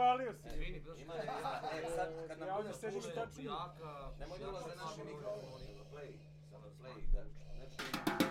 Šalio si. Izvini, Sad kad nam bude Sežim puštao, tačno. nemoj da ulaze naši mikrofoni, play, samo play, da